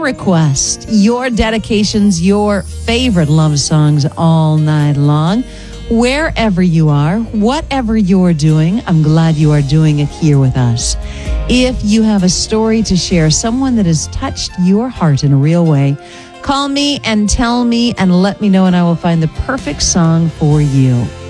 requests, your dedications, your favorite love songs all night long. Wherever you are, whatever you're doing, I'm glad you are doing it here with us. If you have a story to share, someone that has touched your heart in a real way, call me and tell me and let me know, and I will find the perfect song for you.